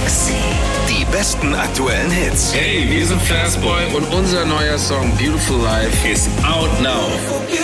Die besten aktuellen Hits. Hey, wir sind Fastboy und unser neuer Song Beautiful Life ist out now.